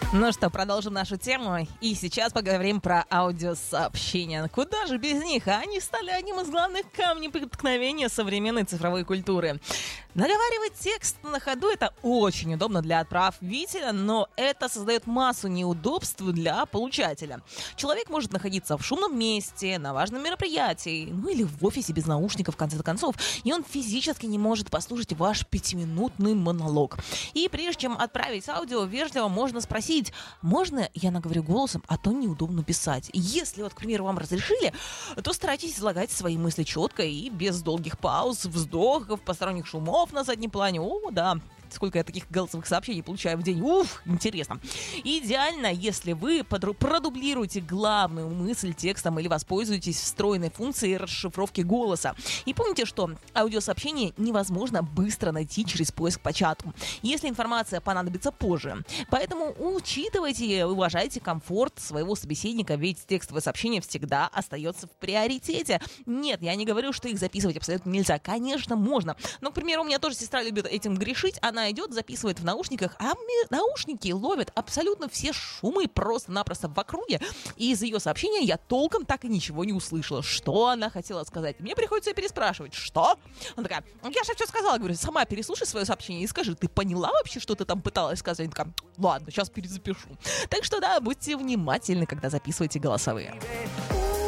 Ну что, продолжим нашу тему. И сейчас поговорим про аудиосообщения. Куда же без них? Они стали одним из главных камней преткновения современной цифровой культуры. Наговаривать текст на ходу — это очень удобно для отправителя, но это создает массу неудобств для получателя. Человек может находиться в шумном месте, на важном мероприятии, ну или в офисе без наушников, в конце концов, и он физически не может послушать ваш 5-минутный монолог. И прежде чем отправить аудио, вежливо можно спросить: можно я наговорю голосом, а то неудобно писать. Если вот, к примеру, вам разрешили, то старайтесь излагать свои мысли четко и без долгих пауз, вздохов, посторонних шумов на заднем плане. О, да. Сколько я таких голосовых сообщений получаю в день. Уф, интересно. Идеально, если вы продублируете главную мысль текстом или воспользуетесь встроенной функцией расшифровки голоса. И помните, что аудиосообщение невозможно быстро найти через поиск по чату, если информация понадобится позже. Поэтому учитывайте и уважайте комфорт своего собеседника, ведь текстовое сообщение всегда остается в приоритете. Нет, я не говорю, что их записывать абсолютно нельзя. Конечно, можно. Но, к примеру, у меня тоже сестра любит этим грешить. Она идет, записывает в наушниках, а наушники ловят абсолютно все шумы просто-напросто в округе. И из ее сообщения я толком так и ничего не услышала. Что она хотела сказать? Мне приходится переспрашивать. Что? Она такая: я же все сказала. Говорю: сама переслушай свое сообщение и скажи, ты поняла вообще, что ты там пыталась сказать? Она такая: ладно, сейчас перезапишу. Так что да, будьте внимательны, когда записываете голосовые.